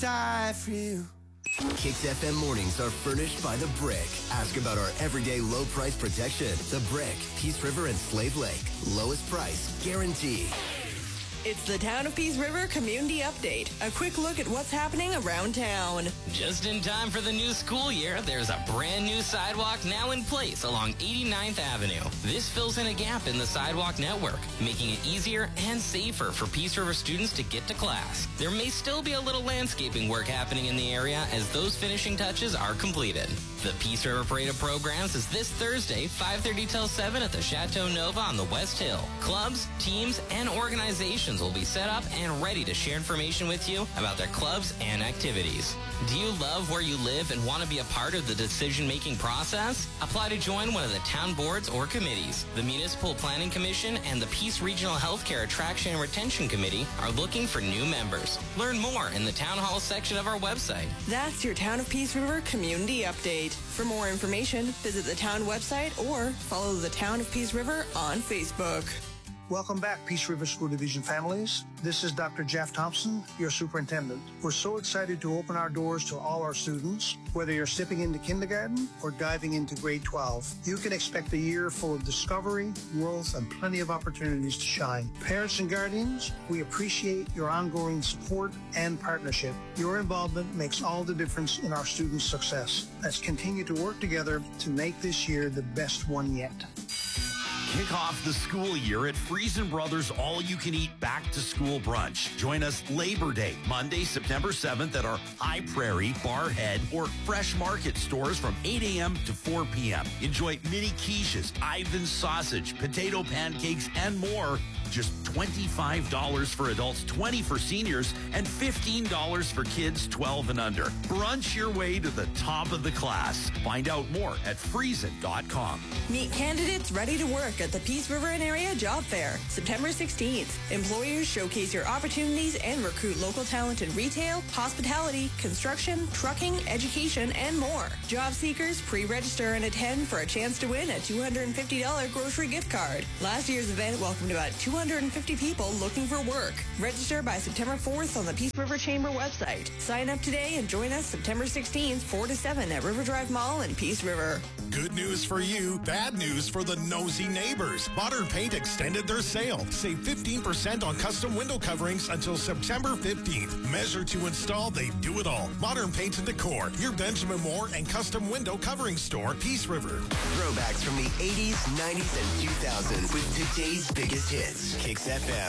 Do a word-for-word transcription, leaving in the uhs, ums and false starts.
Die for you. Kicks F M mornings are furnished by The Brick. Ask about our everyday low price protection. The Brick, Peace River and Slave Lake. Lowest price guarantee. It's the Town of Peace River Community Update. A quick look at what's happening around town. Just in time for the new school year, there's a brand new sidewalk now in place along eighty-ninth Avenue. This fills in a gap in the sidewalk network, making it easier and safer for Peace River students to get to class. There may still be a little landscaping work happening in the area as those finishing touches are completed. The Peace River Parade of Programs is this Thursday, five thirty till seven at the Chateau Nova on the West Hill. Clubs, teams, and organizations will be set up and ready to share information with you about their clubs and activities. Do you love where you live and want to be a part of the decision-making process? Apply to join one of the town boards or committees. The Municipal Planning Commission and the Peace Regional Healthcare Attraction and Retention Committee are looking for new members. Learn more in the Town Hall section of our website. That's your Town of Peace River Community Update. For more information, visit the town website or follow the Town of Peace River on Facebook. Welcome back, Peace River School Division families. This is Doctor Jeff Thompson, your superintendent. We're so excited to open our doors to all our students. Whether you're stepping into kindergarten or diving into grade twelve, you can expect a year full of discovery, growth, and plenty of opportunities to shine. Parents and guardians, we appreciate your ongoing support and partnership. Your involvement makes all the difference in our students' success. Let's continue to work together to make this year the best one yet. Kick off the school year at Friesen Brothers All-You-Can-Eat Back-to-School Brunch. Join us Labor Day, Monday, September seventh at our High Prairie, Barhead, or Fresh Market stores from eight a.m. to four p.m. Enjoy mini quiches, Ivan's sausage, potato pancakes, and more. Just twenty-five dollars for adults, twenty dollars for seniors, and fifteen dollars for kids twelve and under. Brunch your way to the top of the class. Find out more at friesen dot com. Meet candidates ready to work at the Peace River and Area Job Fair, September sixteenth. Employers showcase your opportunities and recruit local talent in retail, hospitality, construction, trucking, education, and more. Job seekers pre-register and attend for a chance to win a two hundred fifty dollars grocery gift card. Last year's event welcomed about two hundred fifty people looking for work. Register by September fourth on the Peace River Chamber website. Sign up today and join us September sixteenth, four to seven at River Drive Mall in Peace River. Good news for you, bad news for the nosy neighbors. Modern Paint extended their sale. Save fifteen percent on custom window coverings until September fifteenth. Measure to install, they do it all. Modern Paint and Decor, your Benjamin Moore and custom window covering store, Peace River. Throwbacks from the eighties, nineties, and two thousands with today's biggest hits. Kicks F M.